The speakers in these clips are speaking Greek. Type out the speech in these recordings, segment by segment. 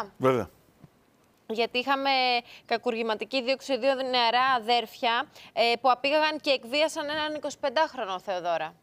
Κώστα. Βέβαια. Γιατί είχαμε κακουργηματική δίωξη δύο νεαρά αδέρφια που απήγαγαν και εκβίασαν έναν 25χρονο, Θεοδώρα.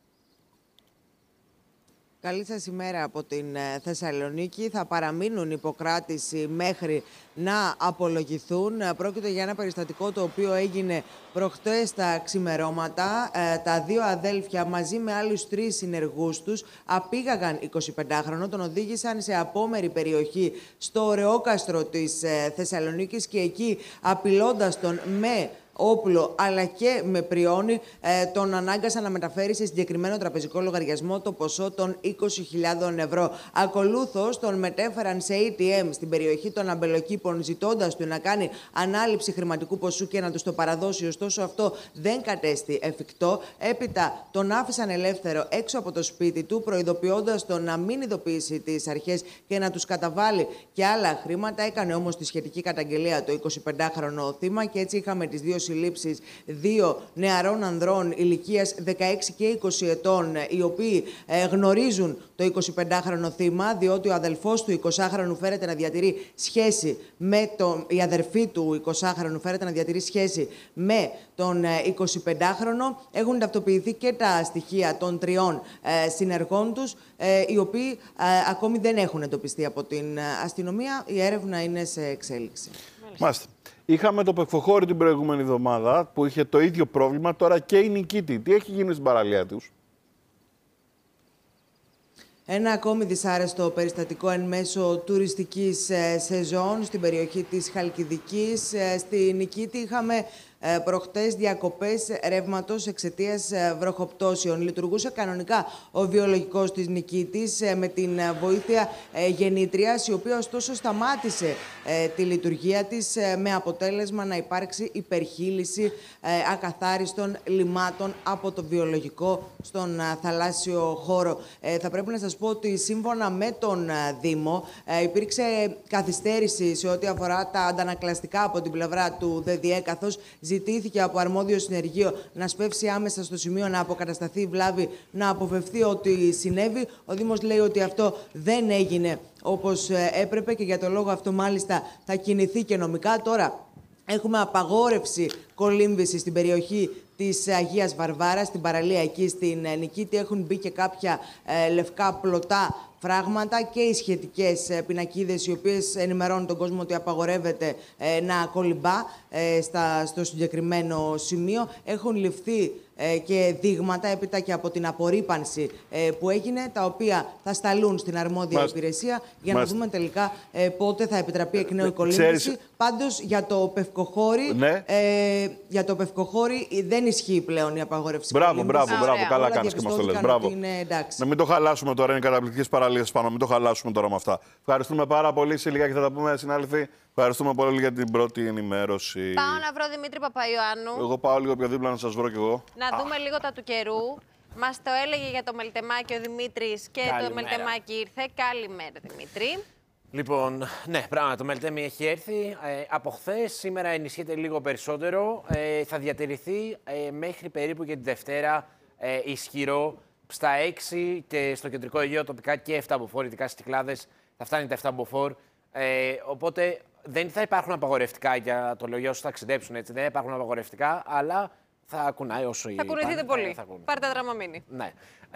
Καλή σας ημέρα από την Θεσσαλονίκη. Θα παραμείνουν υποκράτηση μέχρι να απολογηθούν. Πρόκειται για ένα περιστατικό το οποίο έγινε προχτές τα ξημερώματα. Τα δύο αδέλφια μαζί με άλλους τρεις συνεργούς τους απήγαγαν 25χρονο, τον οδήγησαν σε απόμερη περιοχή στο Ωρεόκαστρο της Θεσσαλονίκης και εκεί απειλώντας τον με όπλο αλλά και με πριόνι, τον ανάγκασαν να μεταφέρει σε συγκεκριμένο τραπεζικό λογαριασμό το ποσό των 20.000 ευρώ. Ακολούθως τον μετέφεραν σε ATM στην περιοχή των Αμπελοκήπων, ζητώντας του να κάνει ανάληψη χρηματικού ποσού και να τους το παραδώσει. Ωστόσο, αυτό δεν κατέστη εφικτό. Έπειτα τον άφησαν ελεύθερο έξω από το σπίτι του, προειδοποιώντας τον να μην ειδοποιήσει τις αρχές και να τους καταβάλει και άλλα χρήματα. Έκανε όμως τη σχετική καταγγελία το 25χρονο θύμα και έτσι είχαμε τις δύο συλλήψεις δύο νεαρών ανδρών ηλικίας 16 και 20 ετών, οι οποίοι γνωρίζουν το 25χρονο θύμα, διότι ο αδελφός του 20χρονου φέρεται να διατηρεί σχέση με η αδερφή του 20χρονου φέρεται να διατηρεί σχέση με τον 25χρονο. Έχουν ταυτοποιηθεί και τα στοιχεία των τριών συνεργών τους, οι οποίοι ακόμη δεν έχουν εντοπιστεί από την αστυνομία. Η έρευνα είναι σε εξέλιξη. Μάλιστα. Είχαμε το Πευκοχώρι την προηγούμενη εβδομάδα που είχε το ίδιο πρόβλημα, τώρα και η Νικήτη. Τι έχει γίνει στην παραλία τους? Ένα ακόμη δυσάρεστο περιστατικό εν μέσω τουριστικής σεζόν στην περιοχή της Χαλκιδικής. Στη Νικήτη είχαμε προχτές διακοπές ρεύματος εξαιτίας βροχοπτώσεων. Λειτουργούσε κανονικά ο βιολογικός της Νικήτης με την βοήθεια γεννήτριας, η οποία ωστόσο σταμάτησε τη λειτουργία της με αποτέλεσμα να υπάρξει υπερχείληση ακαθάριστων λιμάτων από το βιολογικό στον θαλάσσιο χώρο. Θα πρέπει να σας πω ότι σύμφωνα με τον Δήμο υπήρξε καθυστέρηση σε ό,τι αφορά τα αντανακλαστικά από την πλευρά του ΔΔΕ, καθώς ζητήθηκε από αρμόδιο συνεργείο να σπεύσει άμεσα στο σημείο να αποκατασταθεί η βλάβη, να αποφευθεί ότι συνέβη. Ο Δήμος λέει ότι αυτό δεν έγινε όπως έπρεπε και για το λόγο αυτό μάλιστα θα κινηθεί και νομικά. Τώρα έχουμε απαγόρευση κολύμβησης στην περιοχή της Αγίας Βαρβάρας, στην παραλία εκεί στην Νικήτη. Έχουν μπει και κάποια λευκά πλωτά φράγματα και οι σχετικές πινακίδες, οι οποίες ενημερώνουν τον κόσμο ότι απαγορεύεται να κολυμπά στο συγκεκριμένο σημείο. Έχουν ληφθεί και δείγματα έπειτα και από την απορρίπανση που έγινε, τα οποία θα σταλούν στην αρμόδια υπηρεσία για να δούμε τελικά πότε θα επιτραπεί εκ νέου η κολύμβηση. Πάντως για το Πευκοχώρι, για το Πευκοχώρι δεν ισχύει πλέον η απαγόρευση. Μπράβο, καλά κάνεις και μας το λες. Μπράβο. Να μην το χαλάσουμε τώρα, είναι καταπληκτικές παραλίες πάνω, μην το χαλάσουμε τώρα με αυτά. Ευχαριστούμε πάρα πολύ, σε λιγάκι θα τα πούμε, συνάδελφοι. Ευχαριστούμε πολύ για την πρώτη ενημέρωση. Πάω να βρω Δημήτρη Παπαϊωάννου. Εγώ πάω λίγο πιο δίπλα να σας βρω κι εγώ. Να δούμε λίγο τα του καιρού. Μας το έλεγε για το μελτεμάκι ο Δημήτρης και το μελτεμάκι ήρθε. Καλημέρα, Δημήτρη. Λοιπόν, ναι, πράγματι, το μελτέμι έχει έρθει. Από χθες, σήμερα ενισχύεται λίγο περισσότερο. Θα διατηρηθεί μέχρι περίπου και τη Δευτέρα ισχυρό. Στα 6 και στο κεντρικό Αιγαίο τοπικά και 7 μποφόρ, ειδικά στις Κυκλάδες, θα φτάνει τα 7 μποφόρ. Οπότε δεν θα υπάρχουν απαγορευτικά, για το λέω για όσους θα ταξιδέψουν, έτσι. Δεν υπάρχουν απαγορευτικά, αλλά θα κουνάει όσο θα κουνηθείτε πολύ. Πάρτε δραμαμίνη. Ναι.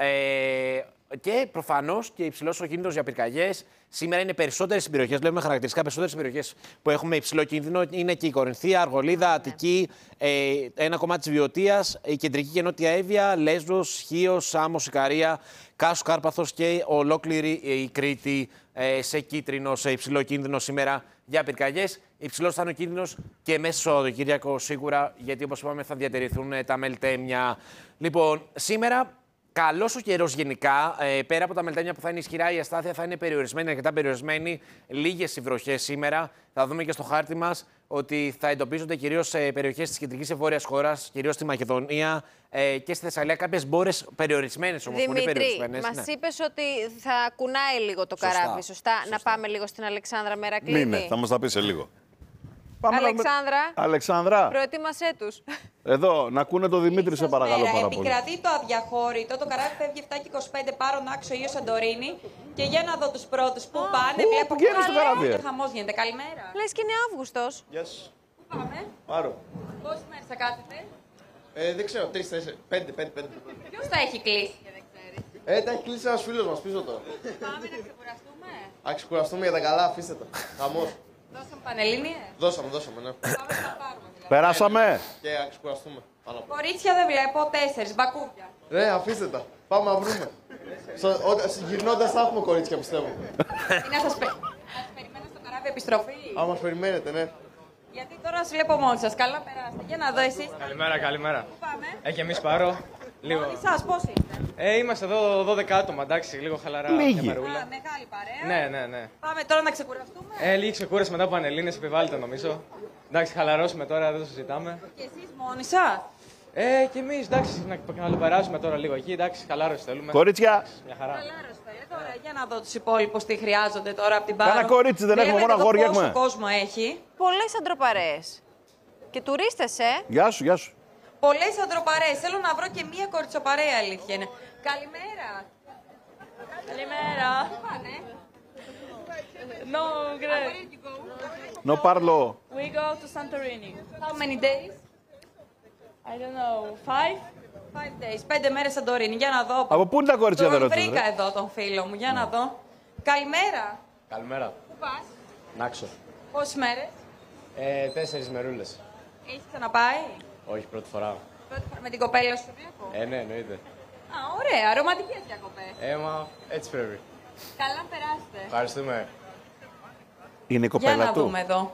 Και προφανώς και υψηλός ο κίνδυνος για πυρκαγιές. Σήμερα είναι περισσότερες οι περιοχές, βλέπουμε χαρακτηριστικά περισσότερες περιοχές που έχουμε υψηλό κίνδυνο. Είναι και η Κορινθία, Αργολίδα, Αττική, ένα κομμάτι της Βιωτίας, η κεντρική και νότια Εύβοια, Λέσβος, Χίος, Σάμος, Ικαρία, Κάσου, Κάρπαθος και ολόκληρη η Κρήτη σε κίτρινο, σε υψηλό κίνδυνο σήμερα για πυρκαγιές. Υψηλός θα είναι ο κίνδυνος και μέσα στο Σαββατοκύριακο σίγουρα, γιατί όπως είπαμε θα διατηρηθούν τα μελτέμια. Λοιπόν, σήμερα καλός ο καιρός γενικά. Πέρα από τα μελτέμια που θα είναι ισχυρά, η αστάθεια θα είναι περιορισμένη, αρκετά περιορισμένη. Λίγες οι βροχές σήμερα. Θα δούμε και στο χάρτη μας ότι θα εντοπίζονται κυρίως σε περιοχές της κεντρικής ευβόρειας χώρας, κυρίως στη Μακεδονία και στη Θεσσαλία. Κάποιες μπόρες περιορισμένες όμως. Δημήτρη, μας είπες ότι θα κουνάει λίγο το καράβι, σωστά. Να πάμε λίγο στην Αλεξάνδρα Μερακλήδη. Ναι, θα μας τα πει σε λίγο. Αλεξάνδρα. Αλεξάνδρα. Προετοίμασέ τους. Εδώ, να ακούνε το Δημήτρη, σε παρακαλώ πάρα πολύ. Επικρατεί το αδιαχώρητο, το καράβι φεύγει 7:25, πάρον άξιο Io Σαντορίνη. Και για να δω τους πρώτους που πάνε. Βλέπω πηγαίνεις στο καράβι. και χαμός γίνεται. Καλημέρα. Λες και είναι Αύγουστος. Γεια σας. Πού πάμε, Πάρω. πόσες μέρες θα κάθετε, Δεν ξέρω, 3-4, 5. ποιος θα έχει κλείσει και δεν ξέρεις. Τα έχει κλείσει ένας φίλος μας πίσω τώρα. Πάμε να ξεκουραστούμε. Α, ξεκουραστούμε για τα καλά, αφήστε τα. Χαμός. Δώσαμε πανελλήνιες. Δώσαμε, ναι. Πάμε να πάρουμε δηλαδή. Περάσαμε. Και να ξεκουραστούμε. Πάνω απ' όλα. Κορίτσια δεν βλέπω, 4, μπακούβια. Ρε, αφήστε τα. Πάμε να βρούμε. Γυρνώντας θα έχουμε κορίτσια, πιστεύω. Τι να σας περιμένω στο καράβι επιστροφή. Αν μας περιμένετε, ναι. Γιατί τώρα σας βλέπω μόνοι σας. Καλά περάστε. Για να δω εσείς. Καλημέρα. Πού πάμε. Και εμείς Πάρω. Λίγο. Μόνοι σας πώς είστε. Είμαστε εδώ 12 άτομα, εντάξει, λίγο χαλαρά. Λίγοι. μια Α, παρούλα. μεγάλη παρέα. Ναι. Πάμε τώρα να ξεκουραστούμε. Λίγη ξεκούραση μετά από Πανελλήνες, επιβάλλεται νομίζω. Εντάξει, χαλαρώσουμε τώρα, δεν το συζητάμε. Και εσείς μόνοι σας. Και εμείς, εντάξει, να καλοπεράσουμε τώρα λίγο εκεί, εντάξει, χαλάρωση θέλουμε. Κορίτσια. Μια χαρά. Χαλάρωση θέλει. Τώρα για να δω τους υπόλοιπους τι χρειάζονται τώρα από την Πάρο. Κάνα κορίτσι δεν έχουμε, μόνο αγόρια έχουμε. Πόσο κόσμο έχει. Πολλές αντροπαρέες. Και τουρίστες, Γεια σου, γεια σου. Πολλές αντροπαρέες. Θέλω να βρω και μία κοριτσοπαρέα, αλήθεια είναι. Καλημέρα. Καλημέρα. Πού πάνε? No, great. No parlo. We go to Santorini. How many days? I don't know, 5? 5 days. 5 μέρες Σαντορίνη. Για να δω. Από πού είναι τα κορίτσια, δεν Τον ρώτησες, βρήκα ρε? εδώ τον φίλο μου. Για να δω. Καλημέρα. Καλημέρα. Πού πας? Νάξο. Πόσες μέρες? 4 μερούλες. Έχεις ξαναπάει? Όχι, πρώτη φορά. Πρώτη φορά με την κοπέλα σου βλέπω. Ναι, εννοείται. Α, ωραία. Ρομαντικές διακοπές. Μα έτσι πρέπει. Καλά να περάσετε. Ευχαριστούμε. Είναι η Για κοπέλα να του. δούμε εδώ.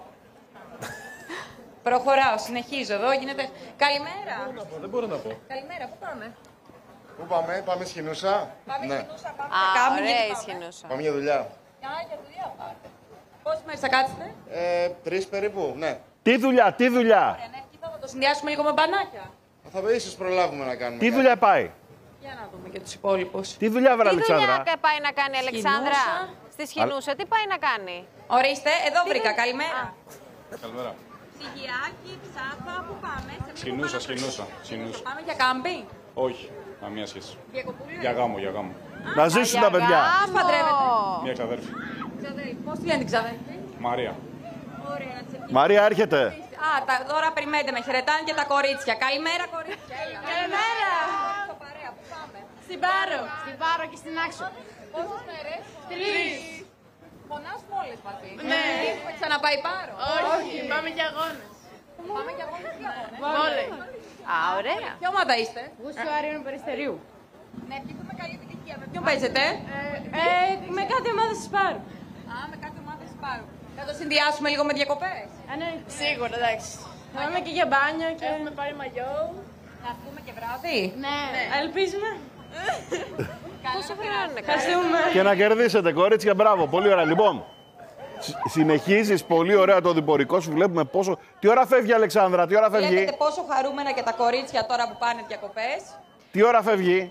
Προχωράω, συνεχίζω εδώ. Γίνεται. Καλημέρα. Δεν μπορώ να πω. Καλημέρα, πού πάμε? Πού πάμε, Σχοινούσα. Πάμε Ναι. Σχοινούσα, πάμε Α, να κάνουμε, ωραία γιατί η πάμε. Σχοινούσα. Πάμε για δουλειά. Α, για δουλειά πάτε. Πόσες μέρες θα κάτσετε? 3 περίπου, ναι. Τι δουλειά, τι δουλειά. Ωραία, ναι, κοίτα, θα το συνδυάσουμε λίγο με μπανάκια. Θα ίσως προλάβουμε να κάνουμε. Τι κάτι. δουλειά πάει. Για να δούμε και τους υπόλοιπους. Τι δουλειά, βρε Τι δουλειά Αλεξάνδρα. πάει να κάνει η Αλεξάνδρα? Σχοινούσα. Στη Σχοινούσα, τι πάει να κάνει? Ορίστε, εδώ βρήκα. Καλημέρα. Καλημέρα. Ψυγιάκι, ψάθα, πού πάμε? Σε ποιο Σχοινούσα, πάμε? σχοινούσα. Πάμε για κάμπινγκ. Όχι, καμία σχέση. Διακοπούλια. Για γάμο. Να ζήσουν τα παιδιά. Πώς παντρεύετε? Μία ξαδέρφη. Ξαδέλφη. Πώς τη λένε την ξαδέλφη? Μαρία. Ωραία, να της Μαρία, έρχεται. τώρα περιμένετε, με χαιρετάνε και τα κορίτσια. Καλημέρα, κορίτσια. Καλημέρα. Στο παρέα, πού πάμε? Στην Πάρο. Στην Πάρο και στην Άξο. Πόσες μέρες? 3. Φωνάζουμε όλες μαζί. Ναι. Έχουμε ξαναπάει Πάρο. Όχι, πάμε για αγώνες. Πάμε και αγώνες και αγώνες. Βόλεϊ. Α, ωραία. Ποια ομάδα είστε? Γούστο Άριων Περιστερίου. Να ευχηθούμε καλή επιτυχία. Με ποιον παίζετε? Με κάτι ομάδα της Πάρο. Α, με κάθε ομάδα της Πάρο. Θα το συνδυάσουμε λίγο με διακοπές. Ναι. Σίγουρα, εντάξει. Θα πάμε και για μπάνιο και... Έχουμε πάρει μαγιό. Να βγούμε και βράδυ. Ναι. Ελπίζουμε. Πόσο χρόνο είναι καλά? Ευχαριστούμε. Και να κερδίσετε, κορίτσια, μπράβο. Πολύ ωραία. Λοιπόν, συνεχίζεις πολύ ωραία το διπορικό σου. Βλέπουμε πόσο. Τι ώρα φεύγει η Αλεξάνδρα, τι ώρα φεύγει. Βλέπετε πόσο χαρούμενα και τα κορίτσια τώρα που πάνε διακοπές. Τι ώρα φεύγει.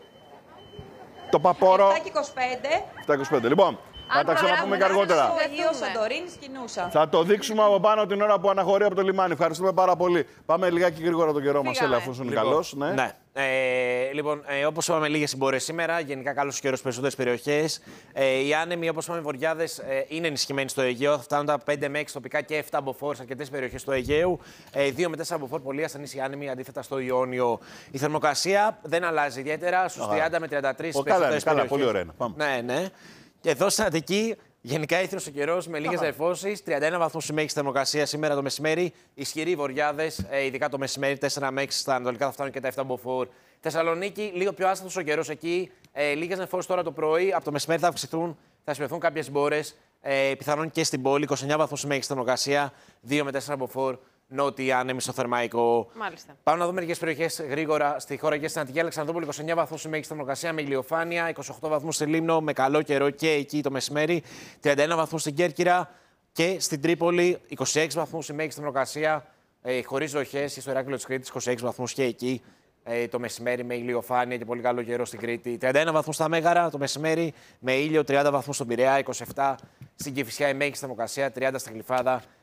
Το παπόρο. 7:25. 7:25. Λοιπόν, θα τα ξαναπούμε και αργότερα. Στο Io Σαντορίνη Σχοινούσα. Θα το δείξουμε από πάνω την ώρα που αναχωρεί από το λιμάνι. Ευχαριστούμε πάρα πολύ. Πάμε λιγάκι γρήγορα τον καιρό μας. Έλα, αφού είναι καλός. Ναι. Λοιπόν, όπως είπαμε, λίγες συμπορίες σήμερα. Γενικά, καλός καιρός στις περισσότερες περιοχές. Οι άνεμοι, όπως είπαμε, βορειάδες είναι ενισχυμένοι στο Αιγαίο. Θα φτάνουν τα 5 με 6 τοπικά και 7 μποφόρ σε αρκετές περιοχές του Αιγαίου. 2 με 4 μποφόρ πολύ ασθενείς οι άνεμοι. Αντίθετα, στο Ιόνιο η θερμοκρασία δεν αλλάζει ιδιαίτερα. Στους 30 με 33 στις περισσότερες καλά, περιοχές. πολύ ωραία είναι. Πάμε. Ναι. Και εδώ στην Αττική, γενικά ήθρος ο καιρός με λίγες νεφώσεις. 31 βαθμούς η μέγιστη θερμοκρασία σήμερα το μεσημέρι. Ισχυροί βορειάδες, ειδικά το μεσημέρι, 4 με 6 στα ανατολικά θα φτάνουν και τα 7 μποφόρ. Θεσσαλονίκη, λίγο πιο άστατος ο καιρός εκεί. Λίγες νεφώσεις τώρα το πρωί. Από το μεσημέρι θα αυξηθούν, θα σημειωθούν κάποιες μπόρες. Πιθανόν και στην πόλη. 29 βαθμούς η μέγιστη θερμοκρασία. 2 με 4 μποφόρ. Νότιοι άνεμοι στο Θερμαϊκό. Μάλιστα. Πάμε να δούμε μερικές περιοχές γρήγορα στη χώρα και στην Αττική. Αλεξανδρούπολη 29 βαθμούς η μέγιστη θερμοκρασία με ηλιοφάνεια. 28 βαθμούς στη Λίμνο με καλό καιρό και εκεί το μεσημέρι. 31 βαθμούς στην Κέρκυρα και στην Τρίπολη 26 βαθμούς η μέγιστη θερμοκρασία χωρίς βροχές. Στο Ηράκλειο της Κρήτης 26 βαθμούς και εκεί το μεσημέρι με ηλιοφάνεια και πολύ καλό καιρό στην Κρήτη. 31 βαθμούς στα Μέγαρα το μεσημέρι με ήλιο. 30 βαθμούς στον Πειραιά. 27 στην Κηφισιά η μέγιστη θερμοκρασία. 30 στα Γλυφάδα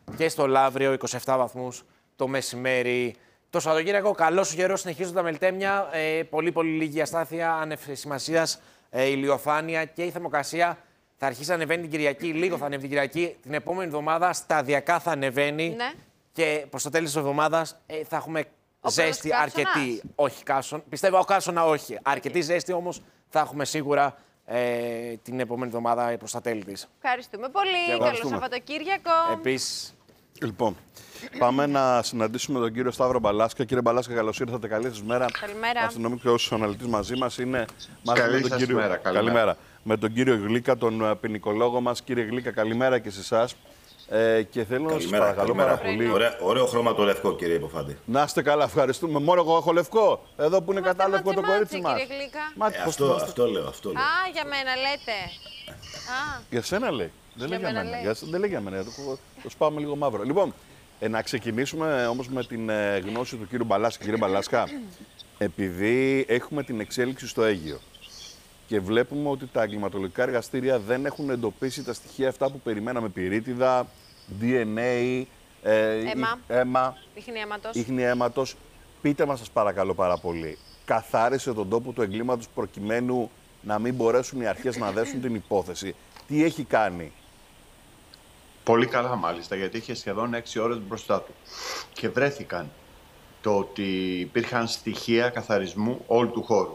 και στο Λαύριο 27 βαθμούς το μεσημέρι. Το Σαββατοκύριακο καλός ο καιρός, συνεχίζουν τα μελτέμια, πολύ λίγη αστάθεια, άνευ σημασίας, ηλιοφάνεια και η θερμοκρασία θα αρχίσει να ανεβαίνει την Κυριακή, λίγο θα ανέβει την Κυριακή, την επόμενη εβδομάδα σταδιακά θα ανεβαίνει και προς το τέλος της εβδομάδας θα έχουμε ζέστη αρκετή. Όχι καύσωνα, πιστεύω καύσωνα όχι. Αρκετή ζέστη όμως θα έχουμε σίγουρα την επόμενη εβδομάδα προς τα τέλη της. Ευχαριστούμε πολύ. Καλό Σαββατοκύριακο. Επίσης. Λοιπόν, πάμε να συναντήσουμε τον κύριο Σταύρο Μπαλάσκα. Κύριε Μπαλάσκα, καλώς ήρθατε. Καλή σας μέρα. Καλημέρα. Αστυνομικός αναλυτής μαζί μας είναι. Καλή σας μέρα. Καλημέρα. Με τον κύριο Γλίκα, τον ποινικολόγο μας. Κύριε Γλίκα, καλημέρα και σε εσάς. Και θέλω να σας παρακαλώ πάρα πολύ. Ωραίο χρώμα το λευκό, κύριε Υποφάντη. Να είστε καλά, ευχαριστούμε. Μόνο εγώ έχω λευκό. Εδώ που είναι κατάλευκο το κορίτσι μας. Αυτό λέω. Α, για μένα λέτε. Για σένα λέει. Δεν λέει για μένα. Δεν λέει για μένα. Το σπάμε λίγο μαύρο. Λοιπόν, να ξεκινήσουμε όμως με την γνώση του κύριου Μπαλάσκα. Κύριε Μπαλάσκα, επειδή έχουμε την εξέλιξη στο Αίγυο και βλέπουμε ότι τα εγκληματολογικά εργαστήρια δεν έχουν εντοπίσει τα στοιχεία αυτά που περιμέναμε, πυρίτιδα, DNA, αίμα, ίχνη αίματος. Πείτε μας, σας παρακαλώ πάρα πολύ, καθάρισε τον τόπο του εγκλήματος προκειμένου να μην μπορέσουν οι αρχές να δέσουν την υπόθεση. Τι έχει κάνει? Πολύ καλά μάλιστα, γιατί είχε σχεδόν 6 ώρες μπροστά του. Και βρέθηκαν το ότι υπήρχαν στοιχεία καθαρισμού όλου του χώρου.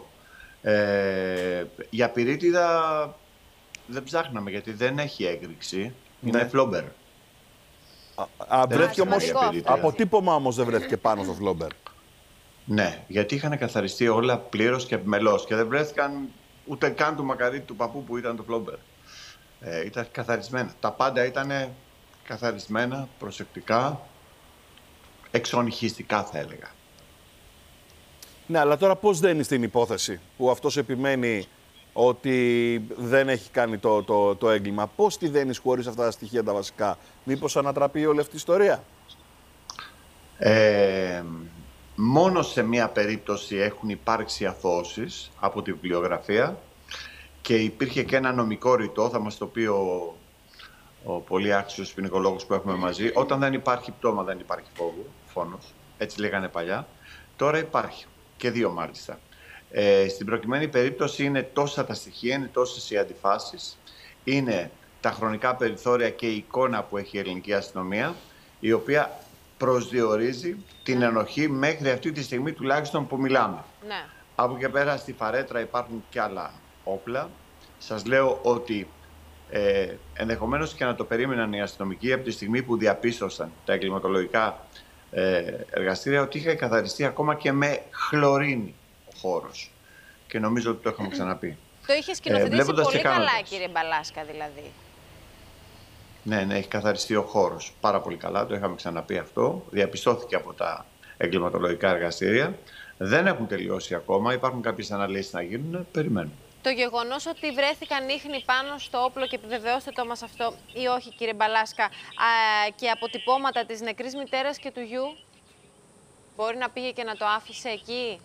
Για πυρίτιδα δεν ψάχναμε, γιατί δεν έχει έκρηξη. Είναι φλόμπερ. Βρέθηκε όμως, αποτύπωμα όμως δεν βρέθηκε πάνω στο φλόμπερ. Ναι, γιατί είχαν καθαριστεί όλα πλήρως και επιμελώς και δεν βρέθηκαν ούτε καν του μακαρίτι του παππού που ήταν το φλόμπερ. Ήταν καθαρισμένα. Τα πάντα ήταν καθαρισμένα, προσεκτικά, εξονυχιστικά θα έλεγα. Ναι, αλλά τώρα πώς δένει στην υπόθεση που αυτός επιμένει ότι δεν έχει κάνει το έγκλημα? Πώς τη δένεις χωρίς αυτά τα στοιχεία τα βασικά? Μήπως ανατραπεί όλη αυτή η ιστορία? Μόνο σε μία περίπτωση έχουν υπάρξει αθώωσεις από τη βιβλιογραφία και υπήρχε και ένα νομικό ρητό, θα μας το πει ο πολύ άξιος ποινικολόγος που έχουμε μαζί. Όταν δεν υπάρχει πτώμα δεν υπάρχει φόνος, έτσι λέγανε παλιά. Τώρα υπάρχει και δύο μάλιστα. Στην προκειμένη περίπτωση είναι τόσα τα στοιχεία, είναι τόσες οι αντιφάσεις, είναι τα χρονικά περιθώρια και η εικόνα που έχει η ελληνική αστυνομία, η οποία προσδιορίζει την ενοχή μέχρι αυτή τη στιγμή τουλάχιστον που μιλάμε. Ναι. Από και πέρα στη φαρέτρα υπάρχουν και άλλα όπλα. Σας λέω ότι ενδεχομένως και να το περίμεναν οι αστυνομικοί από τη στιγμή που διαπίστωσαν τα εγκληματολογικά εργαστήρια ότι είχε καθαριστεί ακόμα και με χλωρίνη ο χώρος. Και νομίζω ότι το είχαμε ξαναπεί. Το είχε σκηνοθετήσει πολύ καλά, κύριε Μπαλάσκα, δηλαδή. Ναι, έχει καθαριστεί ο χώρος πάρα πολύ καλά, το είχαμε ξαναπεί αυτό. Διαπιστώθηκε από τα εγκληματολογικά εργαστήρια. Δεν έχουν τελειώσει ακόμα, υπάρχουν κάποιες αναλύσεις να γίνουν, περιμένουμε. Το γεγονός ότι βρέθηκαν ίχνη πάνω στο όπλο, και επιβεβαιώστε το μας αυτό ή όχι, κύριε Μπαλάσκα, και αποτυπώματα της νεκρής μητέρας και του γιου, μπορεί να πήγε και να το άφησε εκεί?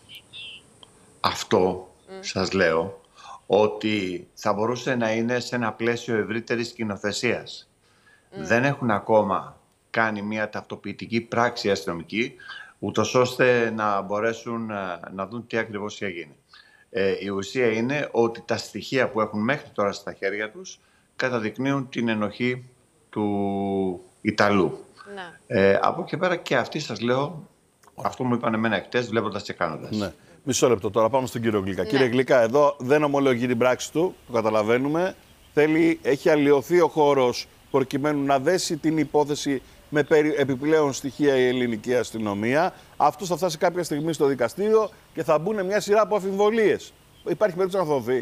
Αυτό σας λέω ότι θα μπορούσε να είναι σε ένα πλαίσιο ευρύτερης σκηνοθεσίας. Δεν έχουν ακόμα κάνει μια ταυτοποιητική πράξη αστυνομική, ούτως ώστε να μπορέσουν να δουν τι ακριβώς έγινε. Η ουσία είναι ότι τα στοιχεία που έχουν μέχρι τώρα στα χέρια τους καταδεικνύουν την ενοχή του Ιταλού. Ναι. Από εκεί πέρα και αυτοί, σας λέω, αυτό μου είπαν εμένα χτες βλέποντας και κάνοντας. Ναι. Μισό λεπτό τώρα, πάμε στον κύριο Γλίκα. Ναι. Κύριε Γλίκα, εδώ δεν ομολογεί την πράξη του, το καταλαβαίνουμε. Έχει αλλοιωθεί ο χώρος προκειμένου να δέσει την υπόθεση με επιπλέον στοιχεία η ελληνική αστυνομία. Αυτό θα φτάσει κάποια στιγμή στο δικαστήριο και θα μπουν μια σειρά από αμφιβολίες. Υπάρχει περίπτωση να αθωωωθεί?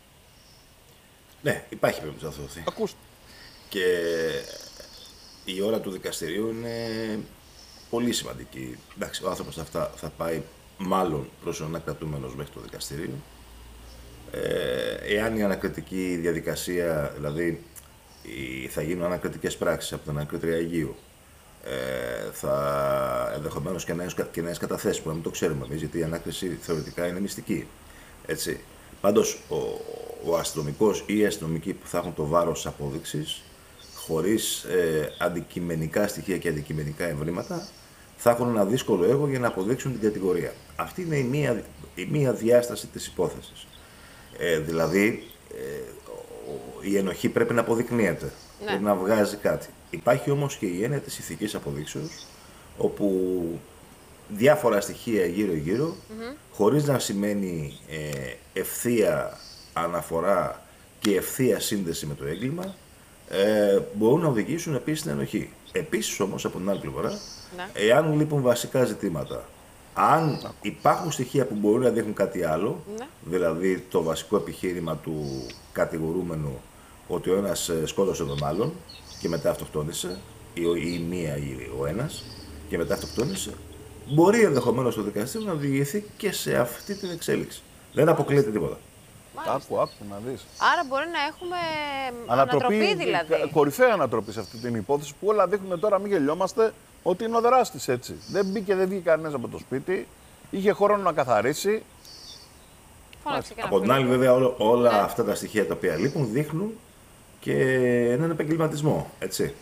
Ναι, υπάρχει περίπτωση να αθωωωθεί. Ακούστε. Και η ώρα του δικαστηρίου είναι πολύ σημαντική. Εντάξει, ο άνθρωπος θα πάει μάλλον προς ο ανακρατούμενος μέχρι το δικαστήριο. Εάν η ανακριτική διαδικασία, δηλαδή θα γίνουν ανακριτικές πράξεις από την ανακρίτρια Αιγείου, θα ενδεχομένως και νέες καταθέσεις που να μην το ξέρουμε εμείς, γιατί η ανάκριση θεωρητικά είναι μυστική. Έτσι. Πάντως, ο αστυνομικός ή οι αστυνομικοί που θα έχουν το βάρος της απόδειξης, χωρίς αντικειμενικά στοιχεία και αντικειμενικά ευρήματα, θα έχουν ένα δύσκολο έργο για να αποδείξουν την κατηγορία. Αυτή είναι η μία διάσταση της υπόθεσης. Δηλαδή, η ενοχή πρέπει να αποδεικνύεται, πρέπει να βγάζει κάτι. Υπάρχει όμως και η έννοια της ηθικής αποδείξεως, όπου διάφορα στοιχεία γύρω-γύρω, χωρίς να σημαίνει ευθεία αναφορά και ευθεία σύνδεση με το έγκλημα, μπορούν να οδηγήσουν επίσης στην ενοχή. Επίσης όμως, από την άλλη πλευρά, εάν λείπουν βασικά ζητήματα, αν υπάρχουν στοιχεία που μπορούν να δείχνουν κάτι άλλο, δηλαδή το βασικό επιχείρημα του κατηγορούμενου ότι ο ένας σκότωσε τον άλλον και μετά αυτοκτόνησε, ή μία ή ο ένας και μετά αυτοκτόνησε, μπορεί ενδεχομένως το δικαστήριο να οδηγηθεί και σε αυτή την εξέλιξη. Δεν αποκλείεται τίποτα. Άκου να δεις. Άρα μπορεί να έχουμε ανατροπή δηλαδή. Κορυφαία ανατροπή σε αυτή την υπόθεση που όλα δείχνουν τώρα, μην γελιόμαστε, ότι είναι ο δράστης έτσι. Δεν μπήκε, δεν βγήκε κανένας από το σπίτι, είχε χρόνο να καθαρίσει. Από την άλλη, βέβαια, όλα αυτά τα στοιχεία τα οποία λείπουν δείχνουν και έναν επαγγελματισμό, έτσι.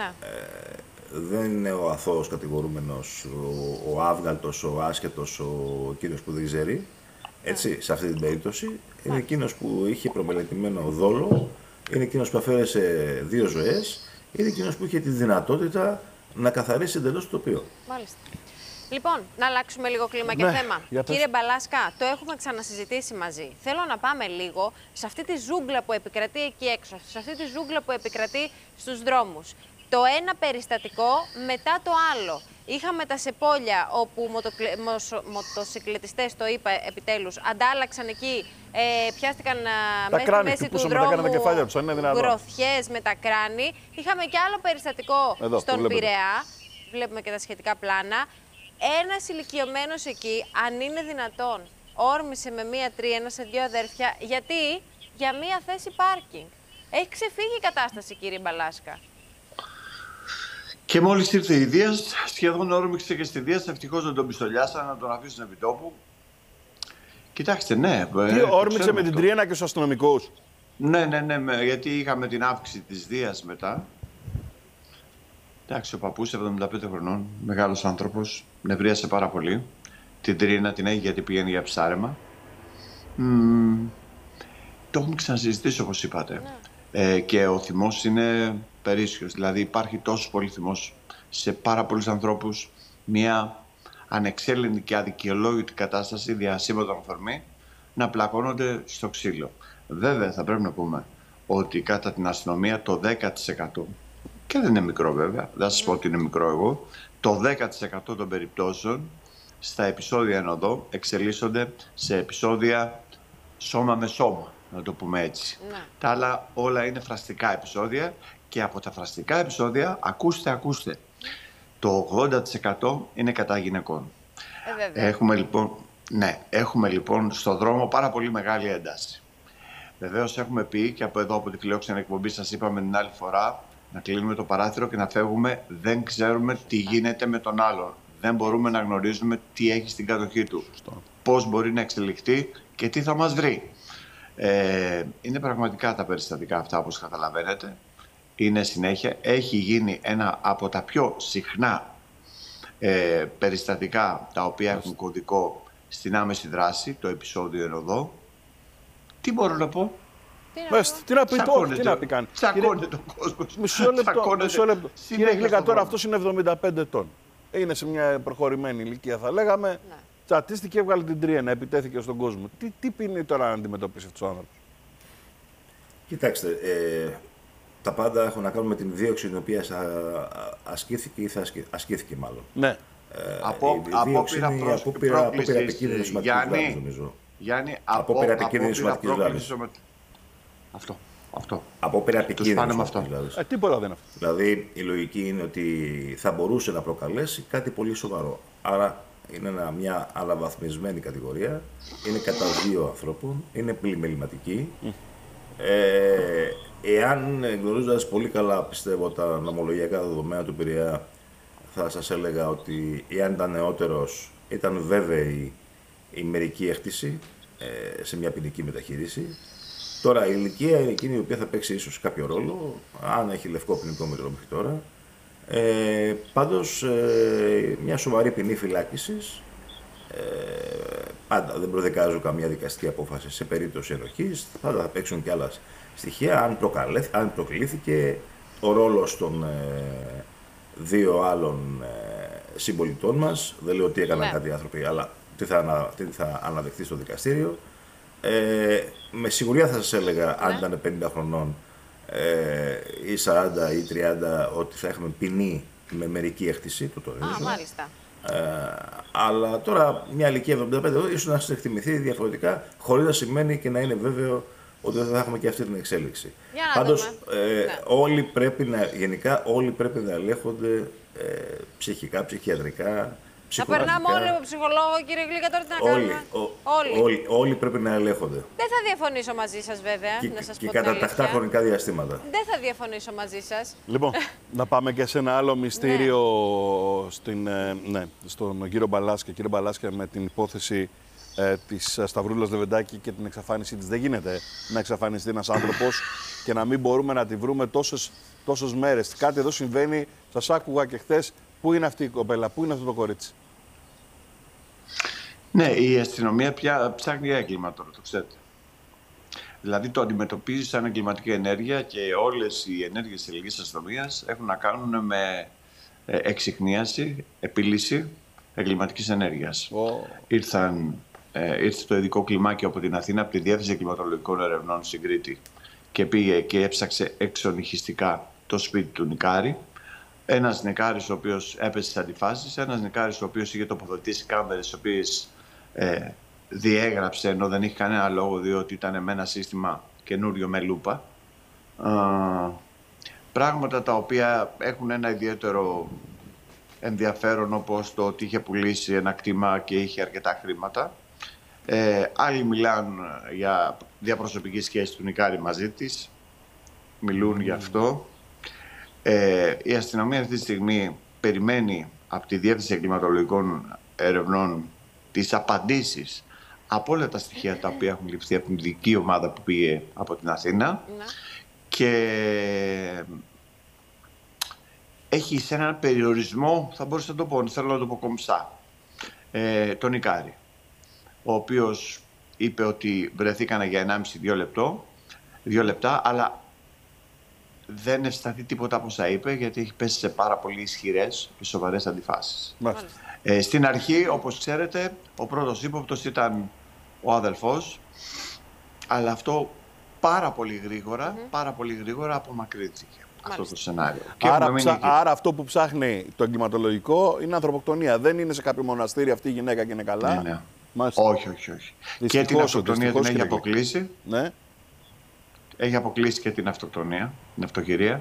Δεν είναι ο αθώος κατηγορούμενος, ο άβγαλτος, ο άσχετος, ο κύριος που δεν ξέρει. Έτσι, σε αυτή την περίπτωση, είναι εκείνος που είχε προμελετημένο δόλο, είναι εκείνος που αφαίρεσε 2 ζωές, είναι εκείνος που είχε τη δυνατότητα να καθαρίσει εντελώς το τοπίο. Μάλιστα. Λοιπόν, να αλλάξουμε λίγο κλίμα και θέμα. Κύριε Μπαλάσκα, το έχουμε ξανασυζητήσει μαζί. Θέλω να πάμε λίγο σε αυτή τη ζούγκλα που επικρατεί εκεί έξω, σε αυτή τη ζούγκλα που επικρατεί στους δρόμους. Το ένα περιστατικό μετά το άλλο. Είχαμε τα Σεπόλια, όπου μοτοσυκλετιστές, το είπα επιτέλους, αντάλλαξαν εκεί, πιάστηκαν μέσα στη μέση του δρόμου γροθιές με τα κράνη. Είχαμε και άλλο περιστατικό στον Πειραιά, βλέπουμε και τα σχετικά πλάνα. Ένας ηλικιωμένος εκεί, αν είναι δυνατόν, όρμησε με μία τρίνα σε 2 αδέρφια, γιατί για μία θέση πάρκινγκ. Έχει ξεφύγει η κατάσταση, κύριε Μπαλάσκα. Και μόλις ήρθε η Δίας, σχεδόν όρμηξε και στη Δίας. Ευτυχώς δεν τον πιστολιάσαν, να τον αφήσουν επί τόπου. Κοιτάξτε, ναι. Τι όρμηξε με την τριένα και στους αστυνομικούς. Ναι, γιατί είχαμε την αύξηση της Δίας μετά. Εντάξει, ο παππούς 75 χρονών, μεγάλος άνθρωπος, νευρίασε πάρα πολύ. Την τρίνα την έχει γιατί πηγαίνει για ψάρεμα. Το έχουμε ξανασυζητήσει, όπως είπατε. Και ο θυμός είναι περίσσιος. Δηλαδή υπάρχει τόσο πολύ θυμός σε πάρα πολλούς ανθρώπους. Μια ανεξέλεγκτη και αδικαιολόγητη κατάσταση διασύμβατων αφορμή να πλακώνονται στο ξύλο. Βέβαια θα πρέπει να πούμε ότι κατά την αστυνομία το 10%, και δεν είναι μικρό βέβαια, δεν σας πω ότι είναι μικρό εγώ, το 10% των περιπτώσεων στα επεισόδια εν οδό εξελίσσονται σε επεισόδια σώμα με σώμα, να το πούμε έτσι. Τα άλλα όλα είναι φραστικά επεισόδια και από τα φραστικά επεισόδια, ακούστε, το 80% είναι κατά γυναικών. Έχουμε λοιπόν στο δρόμο πάρα πολύ μεγάλη ένταση. Βεβαίως έχουμε πει και από εδώ από τη φιλόξενη εκπομπή σας είπαμε την άλλη φορά να κλείνουμε το παράθυρο και να φεύγουμε. Δεν ξέρουμε τι γίνεται με τον άλλον. Δεν μπορούμε να γνωρίζουμε τι έχει στην κατοχή του. Πώς μπορεί να εξελιχθεί και τι θα μας βρει. Είναι πραγματικά τα περιστατικά αυτά, όπως καταλαβαίνετε. Είναι συνέχεια. Έχει γίνει ένα από τα πιο συχνά περιστατικά τα οποία έχουν κωδικό στην άμεση δράση, το επεισόδιο εν οδό. Τι μπορώ να πω? Τι να πει τώρα, τι να πει κάνει. Τσακώνεται τον κόσμο. Μισό λεπτό. Κύριε Γλύκα, τώρα αυτός είναι 75 ετών. Είναι σε μια προχωρημένη ηλικία, θα λέγαμε. Τσατίστηκε, έβγαλε την τρίνα, επιτέθηκε στον κόσμο. Τι πίνει τώρα να αντιμετωπίσει αυτός ο άνθρωπος? Κοιτάξτε, τα πάντα έχουν να κάνουν με την δίωξη την οποία ασκήθηκε ή θα ασκήθηκε μάλλον. Ναι. Απόπειρα επικίνδυνης σωματικής βλάβης, νομίζω. Γιάννη, απόπειρα επικίνδυνης σωματικής βλάβης. Αυτό. Απόπειρα επικίνδυνης σωματικής βλάβης. Τίποτα δεν είναι αυτό. Δηλαδή, η λογική είναι ότι θα μπορούσε να προκαλέσει κάτι πολύ σοβαρό. Άρα, είναι μια αναβαθμισμένη κατηγορία. Είναι κατά 2 ανθρώπων. Είναι πλημεληματική. Εάν γνωρίζοντας πολύ καλά, πιστεύω, τα νομολογιακά δεδομένα του Πειραιά, θα σας έλεγα ότι εάν ήταν νεότερος, ήταν βέβαιη η μερική έκτηση σε μια ποινική μεταχείριση. Τώρα, η ηλικία είναι εκείνη η οποία θα παίξει ίσως κάποιο ρόλο, αν έχει λευκό ποινικό μητρό μέχρι τώρα. Πάντως, μια σοβαρή ποινή φυλάκισης. Πάντα δεν προδικάζω καμία δικαστική απόφαση σε περίπτωση ενοχής. Πάντα θα παίξουν και άλλα στοιχεία. Αν προκλήθηκε ο ρόλος των δύο άλλων συμπολιτών μας, δεν λέω ότι έκαναν κάτι άνθρωποι, αλλά τι θα αναδεχθεί στο δικαστήριο. Με σιγουριά θα σας έλεγα, αν ήταν 50 χρονών ή 40 ή 30, ότι θα είχαμε ποινή με μερική έκτηση, το τονίζω. Μάλιστα. Αλλά τώρα μια ηλικία 75 ίσως να σας εκτιμηθεί διαφορετικά, χωρίς να σημαίνει και να είναι βέβαιο ότι δεν θα έχουμε και αυτή την εξέλιξη. Πάντως, όλοι πρέπει να ελέγχονται ψυχικά, ψυχιατρικά, να περνάμε όλοι από ψυχολόγο, κύριε Γλύκα, τώρα τι να κάνουμε. Όλοι πρέπει να ελέγχονται. Δεν θα διαφωνήσω μαζί σας, βέβαια. Και κατά τακτά χρονικά διαστήματα. Δεν θα διαφωνήσω μαζί σας. Λοιπόν, να πάμε και σε ένα άλλο μυστήριο στον κύριο Μπαλάσκα. Κύριε Μπαλάσκα, με την υπόθεση της Σταυρούλας Λεβεντάκη και την εξαφάνισή της. Δεν γίνεται να εξαφανιστεί ένας άνθρωπος και να μην μπορούμε να τη βρούμε τόσες μέρες. Κάτι εδώ συμβαίνει. Σας άκουγα και χθες. Πού είναι αυτή η κοπέλα, πού είναι αυτό το κορίτσι? Ναι, η αστυνομία πια ψάχνει έγκλημα τώρα, το ξέρετε. Δηλαδή το αντιμετωπίζει σαν εγκληματική ενέργεια και όλες οι ενέργειες της ελληνικής αστυνομίας έχουν να κάνουν με εξιχνίαση, επίλυση εγκληματικής ενέργειας. Ήρθε το ειδικό κλιμάκιο από την Αθήνα, από τη Διεύθυνση Εγκληματολογικών Ερευνών στην Κρήτη και πήγε και έψαξε εξονυχιστικά το σπίτι του Νικάρη. Ένας νικάρης ο οποίος έπεσε στις αντιφάσεις, ένας νικάρης ο οποίος είχε τοποθετήσει κάμερες, οι οποίες διέγραψε ενώ δεν είχε κανένα λόγο, διότι ήταν με ένα σύστημα καινούριο με λούπα. Πράγματα τα οποία έχουν ένα ιδιαίτερο ενδιαφέρον, όπως το ότι είχε πουλήσει ένα κτήμα και είχε αρκετά χρήματα. Άλλοι μιλάνε για διαπροσωπική σχέση του Νικάρη μαζί της, μιλούν γι' αυτό. Η αστυνομία αυτή τη στιγμή περιμένει από τη Διεύθυνση Εγκληματολογικών Ερευνών τις απαντήσεις από όλα τα στοιχεία τα οποία έχουν ληφθεί από την ειδική ομάδα που πήγε από την Αθήνα και έχει σε έναν περιορισμό, θα μπορούσα να το πω, θέλω να το πω κομψά, τον Νικάρη, ο οποίος είπε ότι βρεθήκανε για 1,5-2 λεπτά, αλλά δεν ευσταθεί τίποτα από όσα είπε, γιατί έχει πέσει σε πάρα πολύ ισχυρές και σοβαρές αντιφάσεις. Στην αρχή, όπως ξέρετε, ο πρώτος ύποπτος ήταν ο αδελφός, αλλά αυτό πάρα πολύ γρήγορα απομακρύνθηκε αυτό το σενάριο. Άρα αυτό που ψάχνει το εγκληματολογικό είναι ανθρωποκτονία. Δεν είναι σε κάποιο μοναστήρι αυτή η γυναίκα και είναι καλά. Ναι. Όχι. Και την αυτοκτονία την έχει αποκλείσει. Ναι. Έχει αποκλείσει και την αυτοκτονία, την αυτοχειρία.